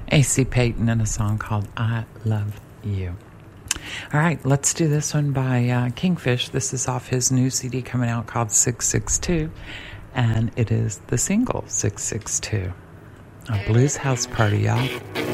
AC Payton and a song called I Love You. All right, let's do this one by Kingfish. This is off his new CD coming out called 662, and it is the single 662. A blues house party, y'all.